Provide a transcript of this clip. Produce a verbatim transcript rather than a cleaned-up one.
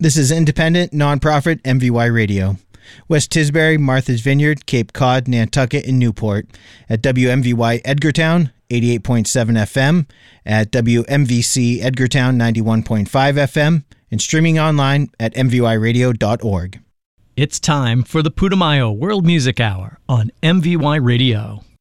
This is independent, nonprofit M V Y Radio. West Tisbury, Martha's Vineyard, Cape Cod, Nantucket, and Newport. At W M V Y Edgartown, eighty-eight point seven F M. At W M V C Edgartown, ninety-one point five F M. And streaming online at m v y radio dot org. It's time for the Putumayo World Music Hour on M V Y Radio.